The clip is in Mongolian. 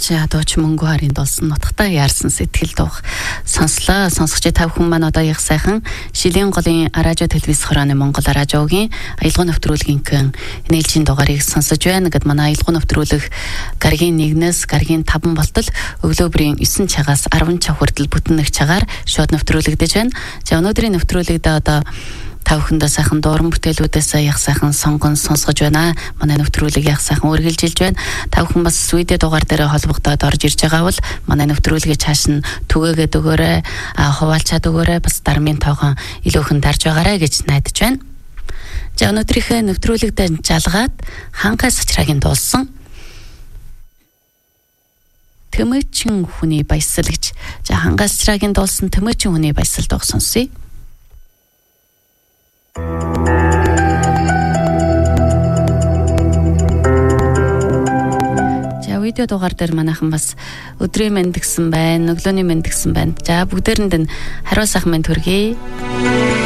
Хангааж ядууч мөнгө харин дулсан нутагтаа яарсан сэтгэл дуух сонслоо. Сонсогч та бүхэн маань одоо их сайхан Шилийн голын радио телевиз хорооны Монгол радиогийн аялгаа нэвтрүүлгийнхэн нээлжийн дугаарыг сонсож байна. Гэд манай аялгаа нэвтрүүлэг гаргийн 1-ээс гаргийн 5 болтол өглөөбрийн 9 цагаас 10 цаг хүртэл бүтэн нэг цагаар шууд нэвтрүүлэгдэж байна. За өнөөдрийн нэвтрүүлэгдээ одоо та бүхэндээ сайхан дууран бүтээлүүдээс яг сайхан сонгон сонсгож байна. Манай нэвтрүүлэг яг сайхан үргэлжилж байна. Та бүхэн бас видео дугаар дээр холбогдоод орж ирж байгаа бол манай нэвтрүүлгээ чааш нь түгээгээд өгөөрэй, хуваалцаад өгөөрэй, бас дармын тоогоо илүүхэн дарж байгаарай гэж найдаж байна. За өнөөдрийнхээ нэвтрүүлэгдээ жалгаад хангай сачраагийн дуулсан Төмөчин хүний баясгал гэж. За хангай сачраагийн дуулсан Төмөчин хүний баясгал дууг сонсъё. За видео дугаар дээр манайхан бас өдрийн мэнд гэсэн байна, өглөөний мэнд гэсэн байна. За бүгдээрэнд нь хариу сайхан мэнд хүргэе.